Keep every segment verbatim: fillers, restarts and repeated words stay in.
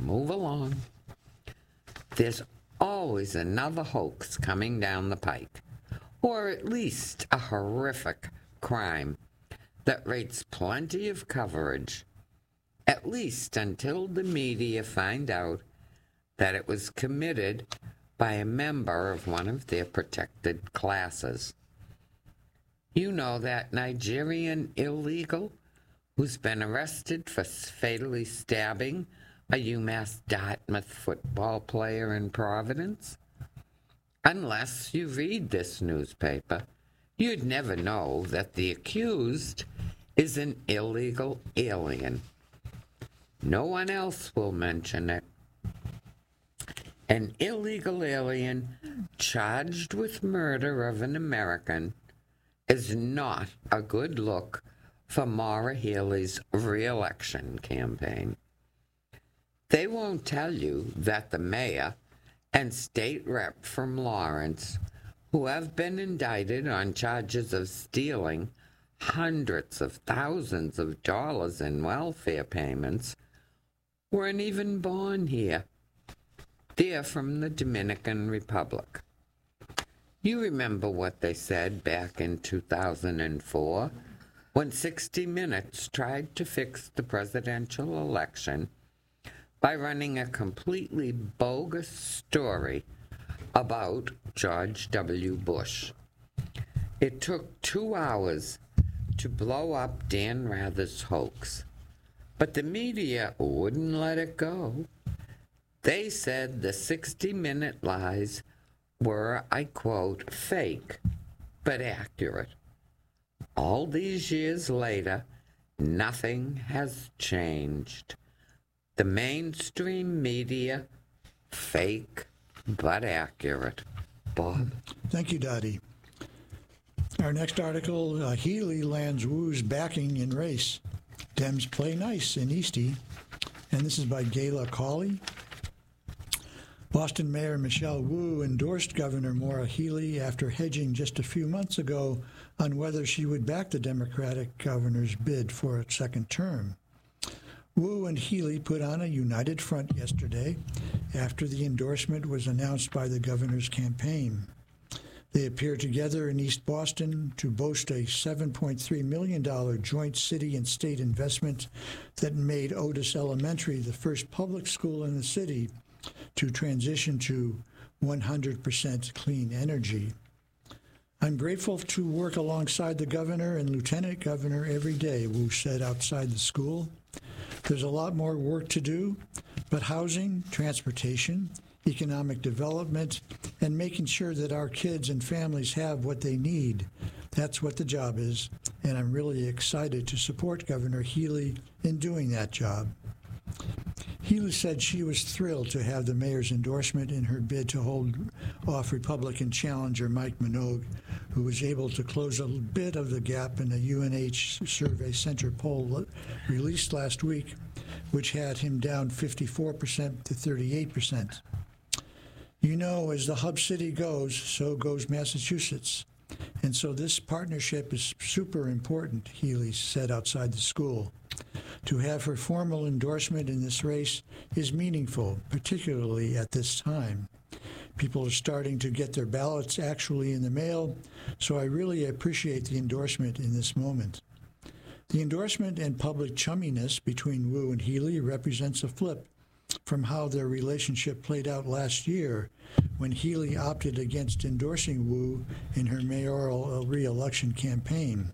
move along. There's always another hoax coming down the pike, or at least a horrific crime that rates plenty of coverage, at least until the media find out that it was committed by a member of one of their protected classes. You know that Nigerian illegal who's been arrested for fatally stabbing a UMass Dartmouth football player in Providence? Unless you read this newspaper, you'd never know that the accused is an illegal alien. No one else will mention it. An illegal alien charged with murder of an American is not a good look for Maura Healey's re-election campaign. They won't tell you that the mayor and state rep from Lawrence, who have been indicted on charges of stealing hundreds of thousands of dollars in welfare payments, weren't even born here. They're from the Dominican Republic. You remember what they said back in two thousand four when sixty minutes tried to fix the presidential election by running a completely bogus story about George W. Bush. It took two hours to blow up Dan Rather's hoax, but the media wouldn't let it go. They said the sixty-minute lies were, I quote, fake, but accurate. All these years later, nothing has changed. The mainstream media, fake, but accurate. Bob? Thank you, Dottie. Our next article, uh, Healey lands Wu's backing in race. Dems play nice in Eastie. And this is by Gayla Cawley. Boston Mayor Michelle Wu endorsed Governor Maura Healey after hedging just a few months ago on whether she would back the Democratic governor's bid for a second term. Wu and Healey put on a united front yesterday after the endorsement was announced by the governor's campaign. They appeared together in East Boston to boast a seven point three million dollars joint city and state investment that made Otis Elementary the first public school in the city to transition to one hundred percent clean energy. I'm grateful to work alongside the governor and lieutenant governor every day, Wu said outside the school. There's a lot more work to do, but housing, transportation, economic development, and making sure that our kids and families have what they need, that's what the job is, and I'm really excited to support Governor Healey in doing that job. Healey said she was thrilled to have the mayor's endorsement in her bid to hold off Republican challenger Mike Minogue, who was able to close a bit of the gap in a U N H Survey Center poll released last week, which had him down fifty-four percent to thirty-eight percent. You know, as the hub city goes, so goes Massachusetts. And so this partnership is super important, Healey said outside the school. To have her formal endorsement in this race is meaningful, particularly at this time. People are starting to get their ballots actually in the mail, so I really appreciate the endorsement in this moment. The endorsement and public chumminess between Wu and Healey represents a flip from how their relationship played out last year when Healey opted against endorsing Wu in her mayoral re-election campaign.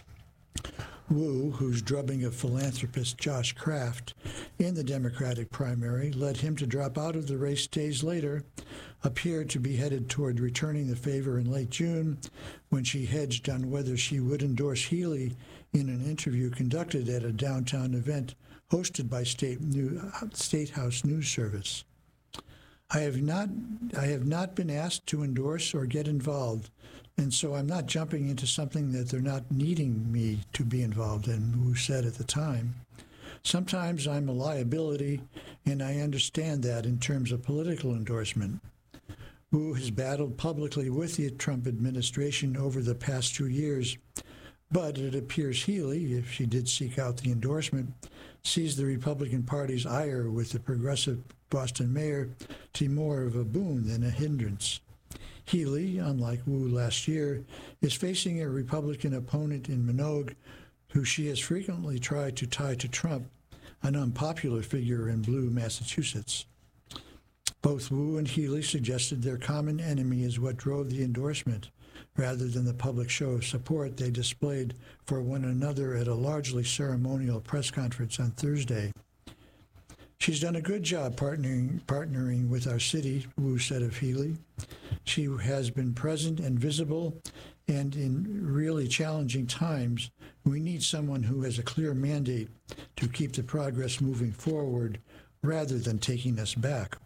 Wu, who's drubbing of philanthropist Josh Kraft in the Democratic primary, led him to drop out of the race days later, appeared to be headed toward returning the favor in late June when she hedged on whether she would endorse Healey in an interview conducted at a downtown event hosted by State, New, State House News Service. I have not I have not been asked to endorse or get involved, and so I'm not jumping into something that they're not needing me to be involved in, Wu said at the time. Sometimes I'm a liability, and I understand that in terms of political endorsement. Wu has battled publicly with the Trump administration over the past two years, But it appears Healey, if she did seek out the endorsement, sees the Republican Party's ire with the progressive Boston mayor to be more of a boon than a hindrance. Healey, unlike Wu last year, is facing a Republican opponent in Minogue who she has frequently tried to tie to Trump, an unpopular figure in blue Massachusetts. Both Wu and Healey suggested their common enemy is what drove the endorsement, rather than the public show of support they displayed for one another at a largely ceremonial press conference on Thursday. She's done a good job partnering, partnering with our city, Wu said of Healey. She has been present and visible, and in really challenging times, we need someone who has a clear mandate to keep the progress moving forward rather than taking us back.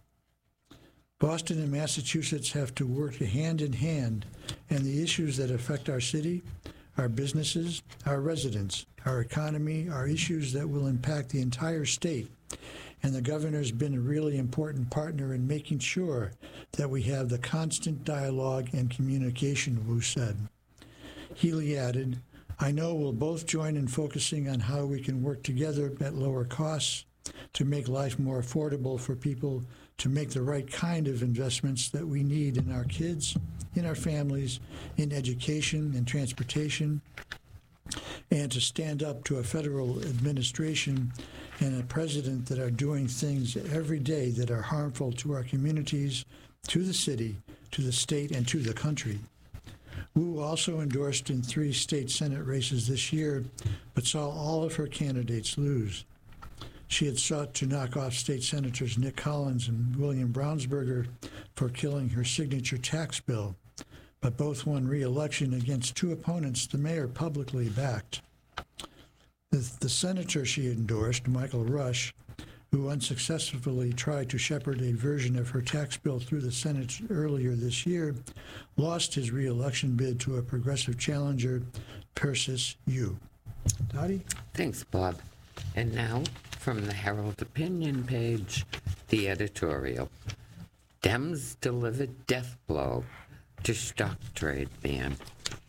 Boston and Massachusetts have to work hand in hand, and the issues that affect our city, our businesses, our residents, our economy, are issues that will impact the entire state. And the governor's been a really important partner in making sure that we have the constant dialogue and communication, Wu said. Healey added, I know we'll both join in focusing on how we can work together at lower costs to make life more affordable for people, to make the right kind of investments that we need in our kids, in our families, in education and transportation, and to stand up to a federal administration and a president that are doing things every day that are harmful to our communities, to the city, to the state, and to the country. Wu also endorsed in three state Senate races this year, but saw all of her candidates lose. She had sought to knock off state senators Nick Collins and William Brownsberger for killing her signature tax bill, but both won re-election against two opponents the mayor publicly backed. The, the senator she endorsed, Michael Rush, who unsuccessfully tried to shepherd a version of her tax bill through the Senate earlier this year, lost his re-election bid to a progressive challenger, Persis Yu. Dottie? Thanks, Bob. And now, from the Herald Opinion page, the editorial. Dems delivered death blow to stock trade ban.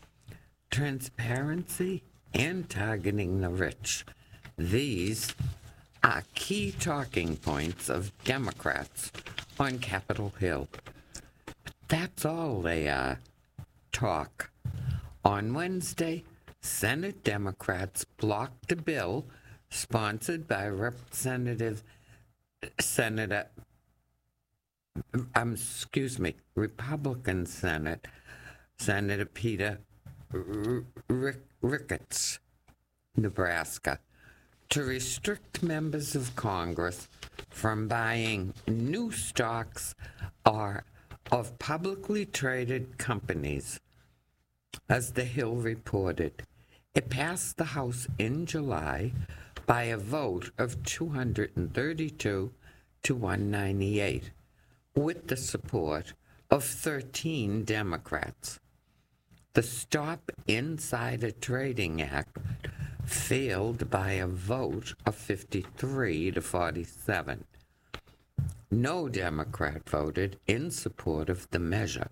Transparency and targeting the rich. These are key talking points of Democrats on Capitol Hill. That's all they are. Talk. On Wednesday, Senate Democrats blocked a bill sponsored by Representative Senator, um, excuse me, Republican Senate, Senator Peter Rick, Ricketts, Nebraska, to restrict members of Congress from buying new stocks or of publicly traded companies. As the Hill reported, it passed the House in July by a vote of two hundred thirty-two to one ninety-eight, with the support of thirteen Democrats. The Stop Insider Trading Act failed by a vote of fifty-three to forty-seven. No Democrat voted in support of the measure.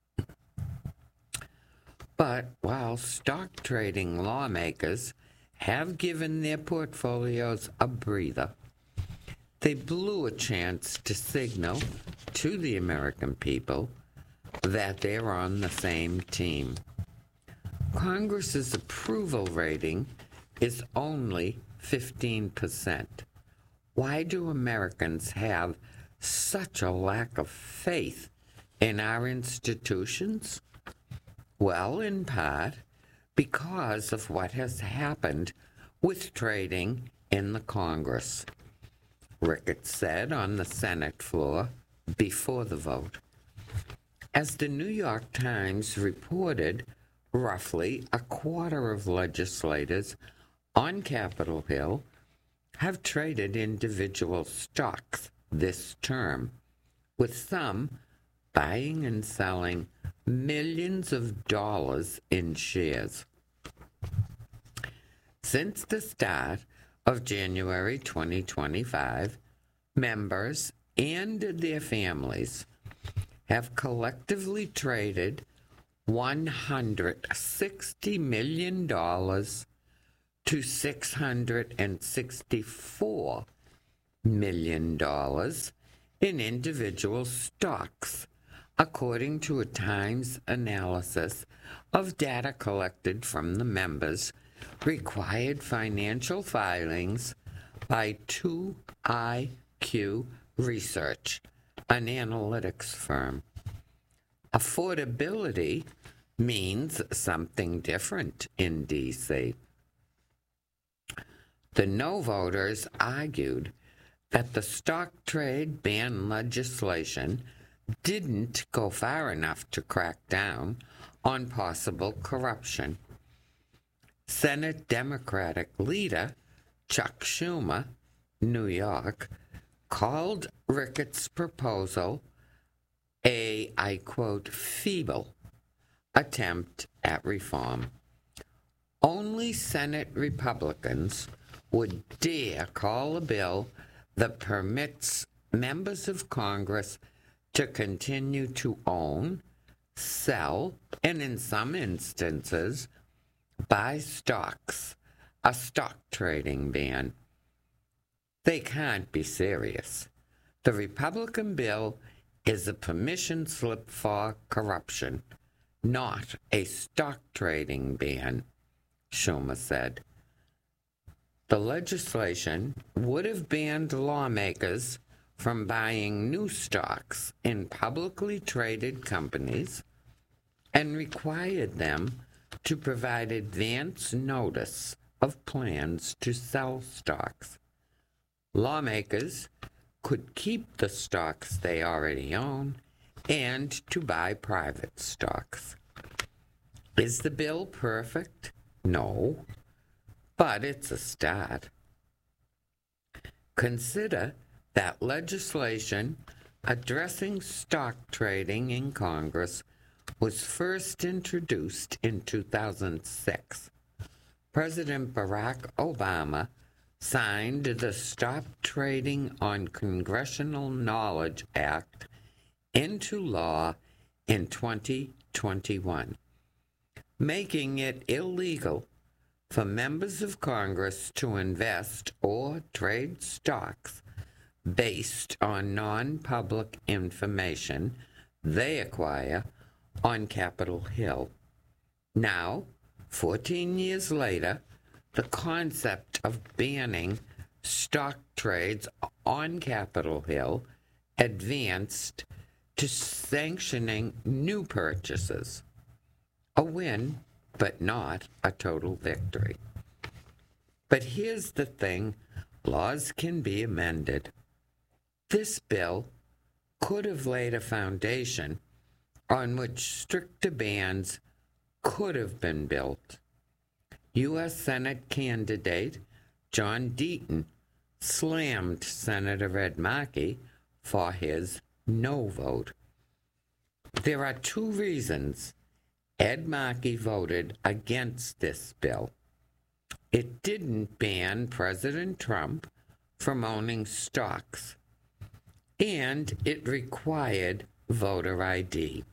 But while stock trading lawmakers have given their portfolios a breather, they blew a chance to signal to the American people that they're on the same team. Congress's approval rating is only fifteen percent. Why do Americans have such a lack of faith in our institutions? Well, in part, because of what has happened with trading in the Congress. Ricketts said on the Senate floor before the vote. As the New York Times reported, roughly a quarter of legislators on Capitol Hill have traded individual stocks this term, with some buying and selling millions of dollars in shares. Since the start of January twenty twenty-five, members and their families have collectively traded one hundred sixty million dollars to six hundred sixty-four million dollars in individual stocks, according to a Times analysis of data collected from the members' required financial filings by two I Q Research, an analytics firm. Affordability means something different in D C. The no voters argued that the stock trade ban legislation didn't go far enough to crack down on possible corruption. Senate Democratic leader Chuck Schumer, New York, called Ricketts' proposal a, I quote, feeble attempt at reform. Only Senate Republicans would dare call a bill that permits members of Congress to continue to own, sell, and in some instances, buy stocks, a stock trading ban. They can't be serious. The Republican bill is a permission slip for corruption, not a stock trading ban, Schumer said. The legislation would have banned lawmakers from buying new stocks in publicly traded companies and required them to provide advance notice of plans to sell stocks. Lawmakers could keep the stocks they already own and to buy private stocks. Is the bill perfect? No, but it's a start. Consider that legislation addressing stock trading in Congress was first introduced in two thousand six. President Barack Obama signed the Stop Trading on Congressional Knowledge Act into law in twenty twenty-one, making it illegal for members of Congress to invest or trade stocks based on non-public information they acquire on Capitol Hill. Now, fourteen years later, the concept of banning stock trades on Capitol Hill advanced to sanctioning new purchases. A win, but not a total victory. But here's the thing, laws can be amended. This bill could have laid a foundation on which stricter bans could have been built. U S Senate candidate John Deaton slammed Senator Ed Markey for his no vote. There are two reasons Ed Markey voted against this bill. It didn't ban President Trump from owning stocks, and it required voter I D.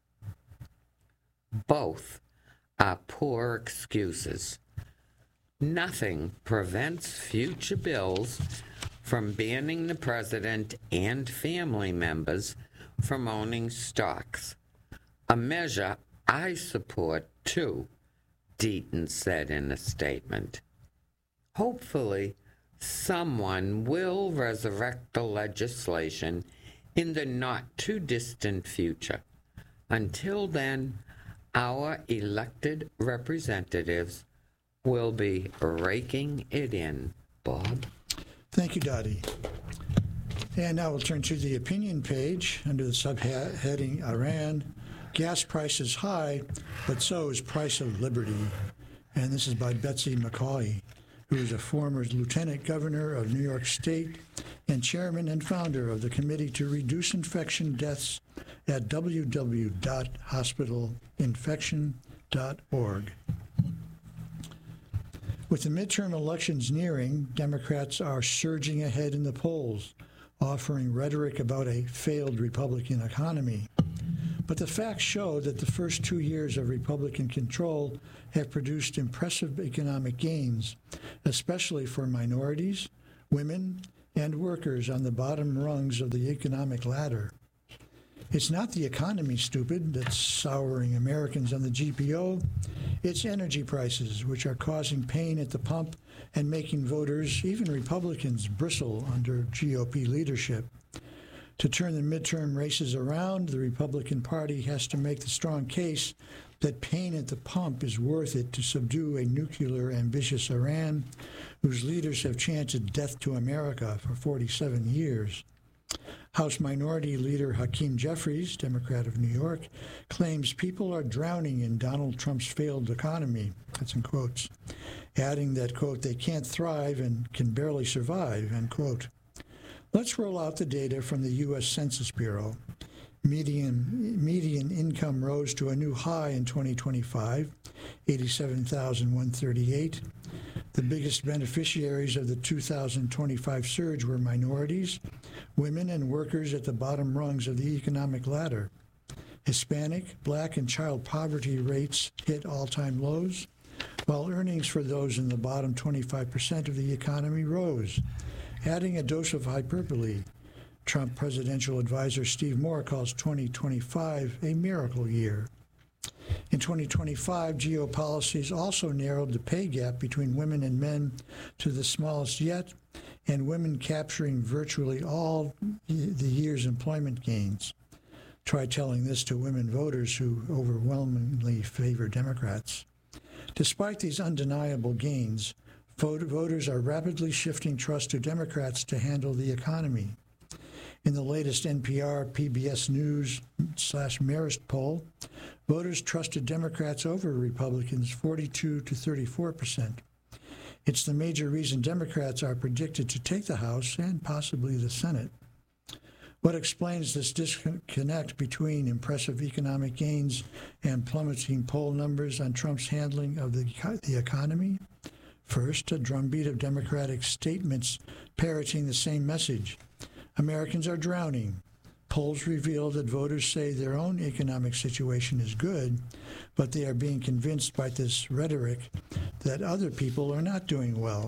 Both are poor excuses. Nothing prevents future bills from banning the president and family members from owning stocks, a measure I support too, Deaton said in a statement. Hopefully, someone will resurrect the legislation in the not-too-distant future. Until then, our elected representatives will be raking it in. Bob? Thank you, Dottie. And now we'll turn to the opinion page under the subheading Iran. Gas prices high, but so is price of liberty. And this is by Betsy McCaughey, who is a former lieutenant governor of New York State and chairman and founder of the Committee to Reduce Infection Deaths at w w w dot hospital infection dot org. With the midterm elections nearing, Democrats are surging ahead in the polls, offering rhetoric about a failed Republican economy. But the facts show that the first two years of Republican control have produced impressive economic gains, especially for minorities, women, and workers on the bottom rungs of the economic ladder. It's not the economy, stupid, that's souring Americans on the G P O. It's energy prices, which are causing pain at the pump and making voters, even Republicans, bristle under G O P leadership. To turn the midterm races around, the Republican Party has to make the strong case that pain at the pump is worth it to subdue a nuclear ambitious Iran, whose leaders have chanted death to America for forty-seven years. House Minority Leader Hakeem Jeffries, Democrat of New York, claims people are drowning in Donald Trump's failed economy, that's in quotes, adding that, quote, they can't thrive and can barely survive, end quote. Let's roll out the data from the U S Census Bureau. Median, median income rose to a new high in twenty twenty-five, eighty-seven thousand one hundred thirty-eight. The biggest beneficiaries of the two thousand twenty-five surge were minorities, women, and workers at the bottom rungs of the economic ladder. Hispanic, black, and child poverty rates hit all-time lows, while earnings for those in the bottom twenty-five percent of the economy rose. Adding a dose of hyperbole, Trump presidential advisor Steve Moore calls twenty twenty-five a miracle year. In twenty twenty-five, geopolicies also narrowed the pay gap between women and men to the smallest yet, and women capturing virtually all the year's employment gains. Try telling this to women voters who overwhelmingly favor Democrats. Despite these undeniable gains, voters are rapidly shifting trust to Democrats to handle the economy. In the latest N P R P B S News slash Marist poll, voters trusted Democrats over Republicans forty-two to thirty-four percent. It's the major reason Democrats are predicted to take the House and possibly the Senate. What explains this disconnect between impressive economic gains and plummeting poll numbers on Trump's handling of the, the economy? First, a drumbeat of Democratic statements parroting the same message. Americans are drowning. Polls reveal that voters say their own economic situation is good, but they are being convinced by this rhetoric that other people are not doing well.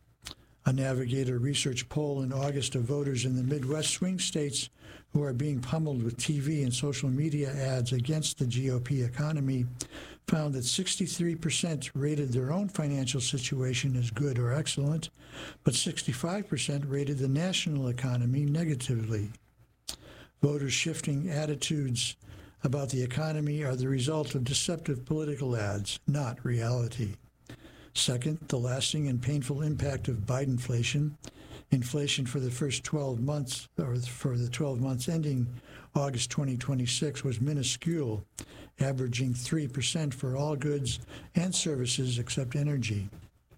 A Navigator research poll in August of voters in the Midwest swing states who are being pummeled with T V and social media ads against the G O P economy found that sixty-three percent rated their own financial situation as good or excellent, but sixty-five percent rated the national economy negatively. Voters' shifting attitudes about the economy are the result of deceptive political ads, not reality. Second, the lasting and painful impact of Bidenflation. Inflation for the first twelve months, or for the twelve months ending August twenty twenty-six, was minuscule, averaging three percent for all goods and services except energy.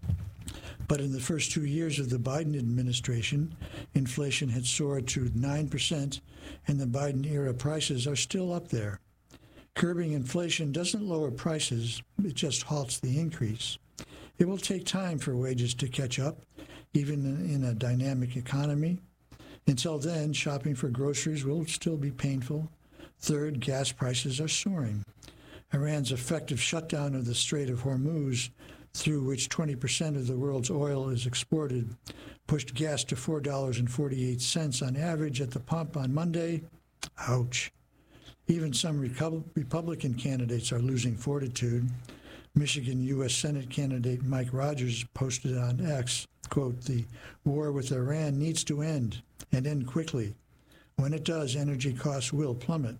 But in the first two years of the Biden administration, inflation had soared to nine percent, and the Biden-era prices are still up there. Curbing inflation doesn't lower prices, it just halts the increase. It will take time for wages to catch up, even in a dynamic economy. Until then, shopping for groceries will still be painful. Third, gas prices are soaring. Iran's effective shutdown of the Strait of Hormuz, through which twenty percent of the world's oil is exported, pushed gas to four dollars and forty-eight cents on average at the pump on Monday. Ouch. Even some Republican candidates are losing fortitude. Michigan U S Senate candidate Mike Rogers posted on X, quote, "The war with Iran needs to end, and end quickly. When it does, energy costs will plummet."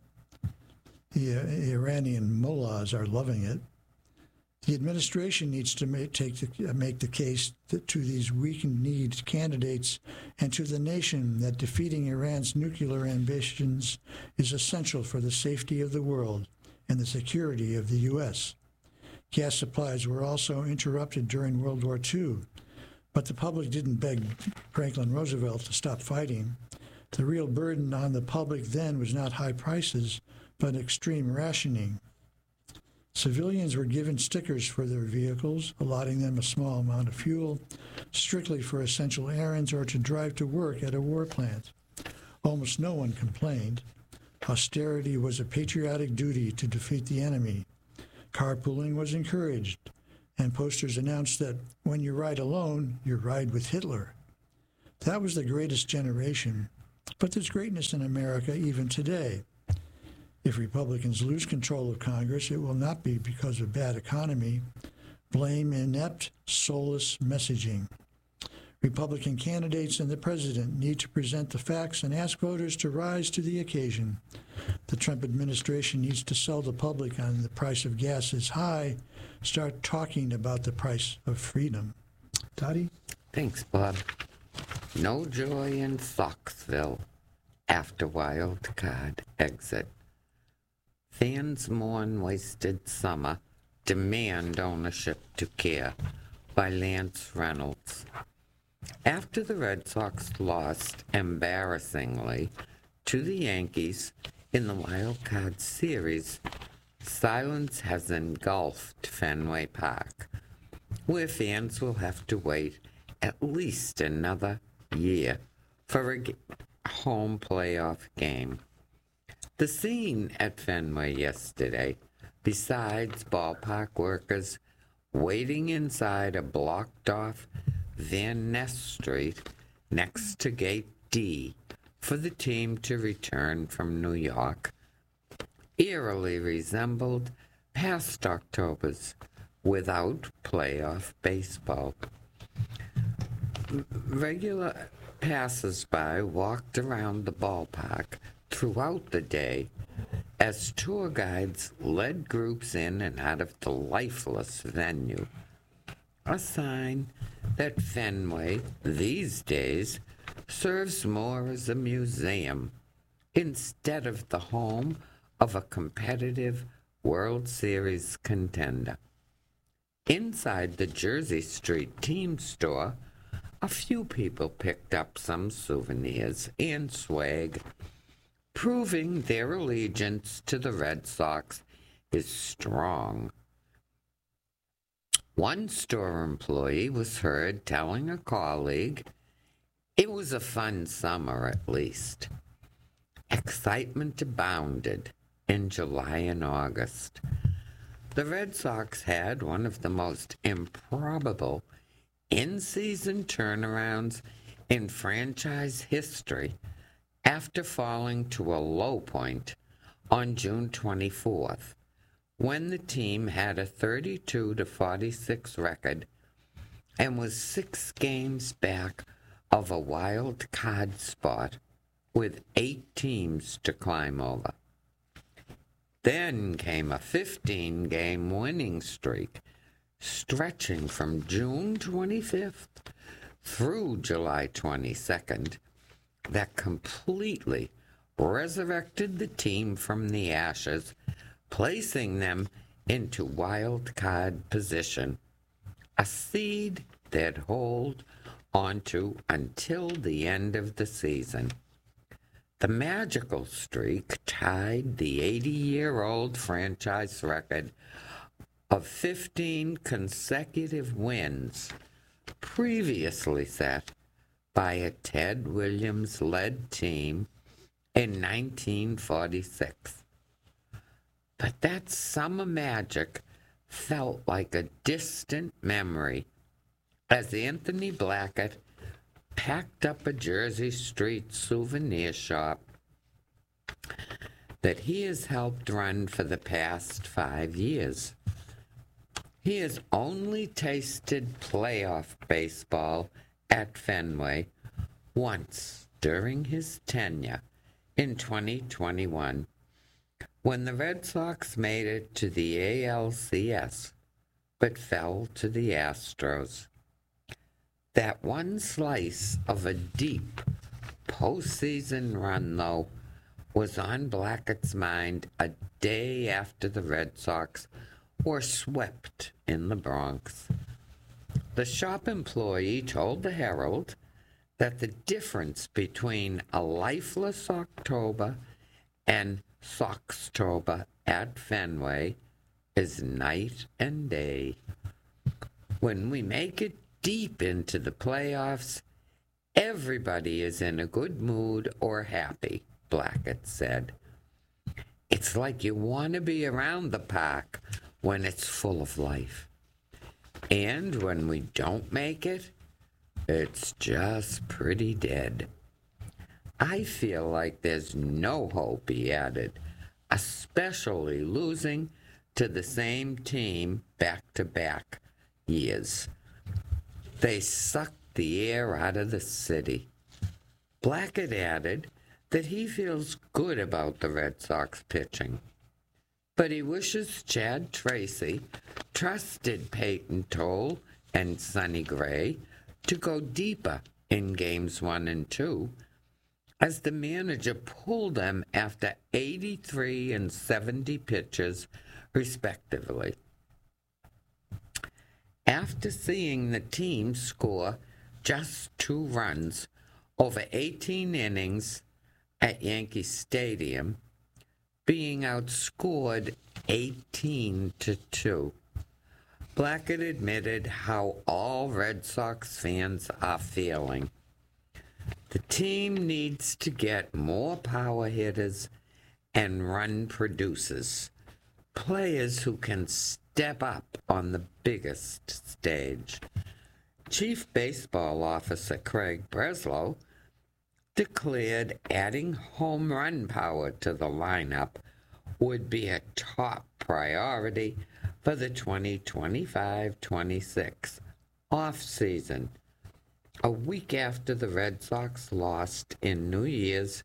The uh, Iranian mullahs are loving it. The administration needs to make, take the, uh, make the case that, to these weakened-need candidates and to the nation that defeating Iran's nuclear ambitions is essential for the safety of the world and the security of the U S Gas supplies were also interrupted during World War Two, but the public didn't beg Franklin Roosevelt to stop fighting. The real burden on the public then was not high prices, but extreme rationing. Civilians were given stickers for their vehicles, allotting them a small amount of fuel, strictly for essential errands or to drive to work at a war plant. Almost no one complained. Austerity was a patriotic duty to defeat the enemy. Carpooling was encouraged, and posters announced that when you ride alone, you ride with Hitler. That was the greatest generation, but there's greatness in America even today. If Republicans lose control of Congress, it will not be because of bad economy. Blame inept, soulless messaging. Republican candidates and the president need to present the facts and ask voters to rise to the occasion. The Trump administration needs to sell the public on the price of gas is high, start talking about the price of freedom. Dottie? Thanks, Bob. No joy in Foxville after wild card exit. Fans mourn wasted summer, demand ownership to care, by Lance Reynolds. After the Red Sox lost embarrassingly to the Yankees in the wild card series, silence has engulfed Fenway Park, where fans will have to wait at least another year for a home playoff game. The scene at Fenway yesterday, besides ballpark workers waiting inside a blocked-off Van Ness Street next to Gate D for the team to return from New York, eerily resembled past Octobers without playoff baseball. Regular passers-by walked around the ballpark throughout the day as tour guides led groups in and out of the lifeless venue, a sign that Fenway, these days, serves more as a museum instead of the home of a competitive World Series contender. Inside the Jersey Street team store, a few people picked up some souvenirs and swag, proving their allegiance to the Red Sox is strong. One store employee was heard telling a colleague, "It was a fun summer, at least." Excitement abounded in July and August. The Red Sox had one of the most improbable in-season turnarounds in franchise history after falling to a low point on June twenty-fourth. When the team had a thirty-two to forty-six record and was six games back of a wild card spot with eight teams to climb over. Then came a fifteen-game winning streak stretching from June twenty-fifth through July twenty-second that completely resurrected the team from the ashes, placing them into wild card position, a seed they'd hold onto until the end of the season. The magical streak tied the eighty-year-old franchise record of fifteen consecutive wins previously set by a Ted Williams-led team in nineteen forty-six. But that summer magic felt like a distant memory as Anthony Blackett packed up a Jersey Street souvenir shop that he has helped run for the past five years. He has only tasted playoff baseball at Fenway once during his tenure in twenty twenty-one, when the Red Sox made it to the A L C S, but fell to the Astros. That one slice of a deep postseason run, though, was on Blackett's mind a day after the Red Sox were swept in the Bronx. The shop employee told the Herald that the difference between a lifeless October and Soxtober at Fenway is night and day. When we make it deep into the playoffs, everybody is in a good mood or happy, Blackett said. It's like you want to be around the park when it's full of life. And when we don't make it, it's just pretty dead. I feel like there's no hope," he added, "especially losing to the same team back-to-back years. They sucked the air out of the city." Blackett added that he feels good about the Red Sox pitching, but he wishes Chad Tracy trusted Peyton Toll and Sonny Gray to go deeper in games one and two, as the manager pulled them after eighty-three and seventy pitches, respectively. After seeing the team score just two runs over eighteen innings at Yankee Stadium, being outscored eighteen to two, Blackett admitted how all Red Sox fans are feeling. The team needs to get more power hitters and run producers, players who can step up on the biggest stage. Chief Baseball Officer Craig Breslow declared adding home run power to the lineup would be a top priority for the twenty twenty-five twenty-six off-season, a week after the Red Sox lost in New Year's,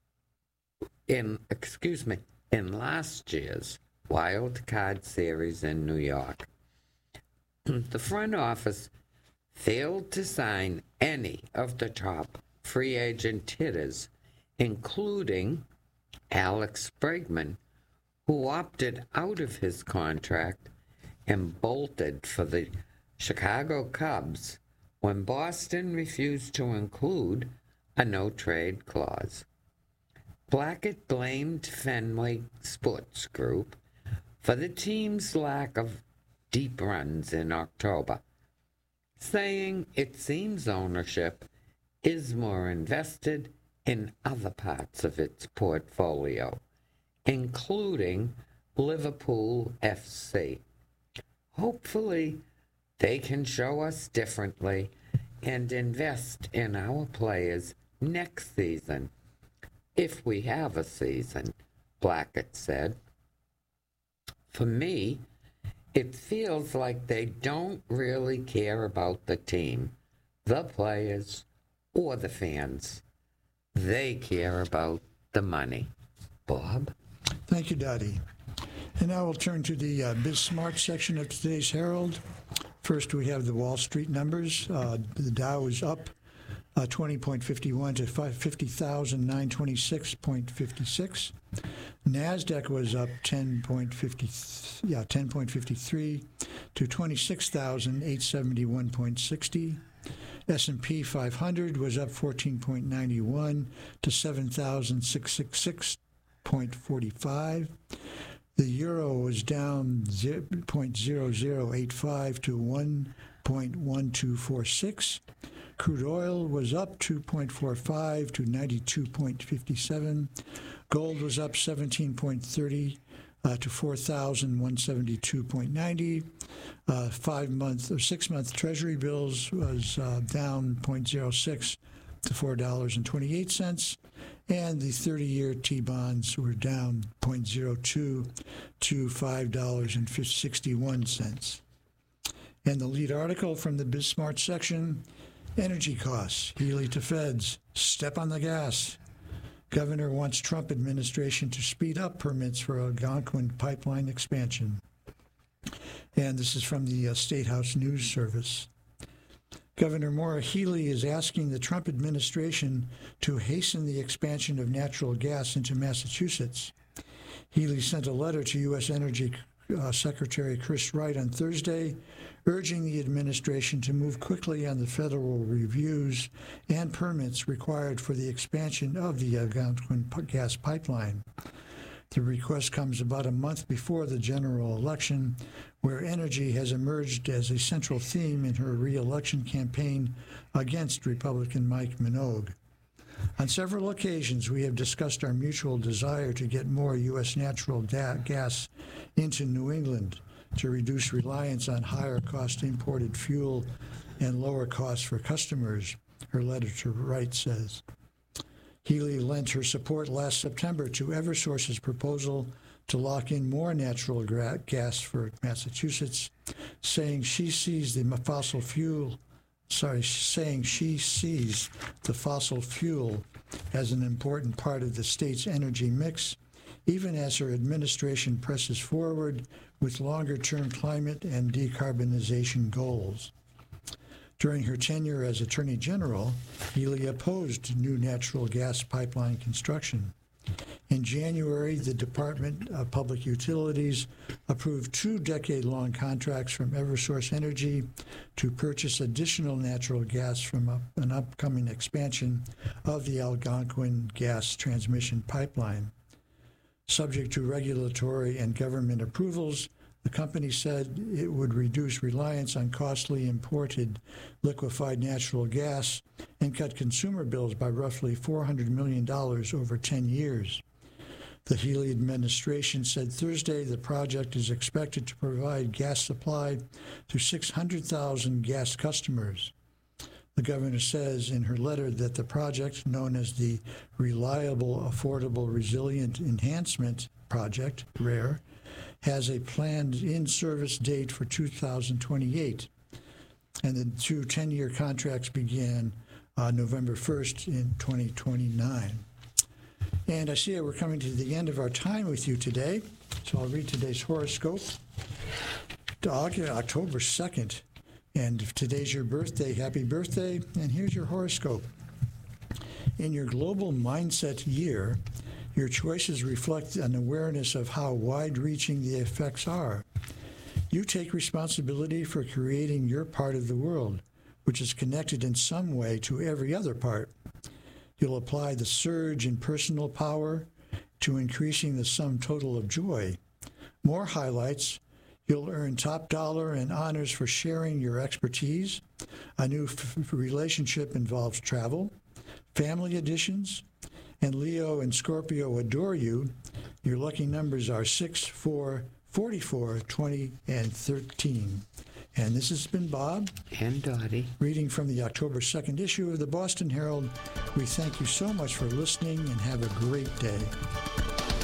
in, excuse me, in last year's wild card series in New York. The front office failed to sign any of the top free agent hitters, including Alex Bregman, who opted out of his contract and bolted for the Chicago Cubs when Boston refused to include a no-trade clause. Blackett blamed Fenway Sports Group for the team's lack of deep runs in October, saying it seems ownership is more invested in other parts of its portfolio, including Liverpool F C. Hopefully, they can show us differently and invest in our players next season, if we have a season, Blackett said. For me, it feels like they don't really care about the team, the players, or the fans. They care about the money. Bob? Thank you, Dottie. And now we'll turn to the uh, BizSmart section of today's Herald. First, we have the Wall Street numbers. Uh, the Dow is up uh, twenty point five one to fifty thousand nine hundred twenty-six point five six. NASDAQ was up ten point five zero, yeah, ten point five three to twenty-six thousand eight hundred seventy-one point six zero. S and P five hundred was up fourteen point nine one to seven thousand six hundred sixty-six point four five. The euro was down zero point zero zero eight five to one point one two four six. Crude oil was up two point four five to ninety-two point five seven. Gold was up seventeen point three uh, to four thousand one hundred seventy-two point nine zero. Uh, five-month or six-month Treasury bills was uh, down zero point zero six to four dollars and twenty-eight cents. And the thirty-year T-bonds were down zero point zero two to five dollars and sixty-one cents. And the lead article from the BizSmart section, energy costs, Healy to Feds, step on the gas. Governor wants Trump administration to speed up permits for Algonquin pipeline expansion. And this is from the uh, State House News Service. Governor Maura Healey is asking the Trump administration to hasten the expansion of natural gas into Massachusetts. Healey sent a letter to U S Energy uh, Secretary Chris Wright on Thursday, urging the administration to move quickly on the federal reviews and permits required for the expansion of the Algonquin gas pipeline. The request comes about a month before the general election, where energy has emerged as a central theme in her re-election campaign against Republican Mike Minogue. On several occasions, we have discussed our mutual desire to get more U S natural da- gas into New England to reduce reliance on higher-cost imported fuel and lower costs for customers, her letter to Wright says. Healy lent her support last September to Eversource's proposal to lock in more natural gra- gas for Massachusetts, saying she sees the fossil fuel Sorry, saying she sees the fossil fuel as an important part of the state's energy mix, even as her administration presses forward with longer-term climate and decarbonization goals. During her tenure as Attorney General, Healy opposed new natural gas pipeline construction. In January, the Department of Public Utilities approved two decade-long contracts from Eversource Energy to purchase additional natural gas from a, an upcoming expansion of the Algonquin gas transmission pipeline. Subject to regulatory and government approvals, the company said it would reduce reliance on costly imported liquefied natural gas and cut consumer bills by roughly four hundred million dollars over ten years. The Healy administration said Thursday the project is expected to provide gas supply to six hundred thousand gas customers. The governor says in her letter that the project, known as the Reliable, Affordable, Resilient Enhancement Project, RARE, has a planned in-service date for two thousand twenty-eight, and the two ten-year contracts began uh, November first in twenty twenty-nine. And I see that we're coming to the end of our time with you today, so I'll read today's horoscope. October second, and if today's your birthday, happy birthday, and here's your horoscope. In your global mindset year, your choices reflect an awareness of how wide-reaching the effects are. You take responsibility for creating your part of the world, which is connected in some way to every other part. You'll apply the surge in personal power to increasing the sum total of joy. More highlights, you'll earn top dollar and honors for sharing your expertise. A new f- relationship involves travel, family additions, and Leo and Scorpio adore you. Your lucky numbers are six, four, forty-four, twenty, and thirteen. And this has been Bob and Dottie reading from the October second issue of the Boston Herald. We thank you so much for listening and have a great day.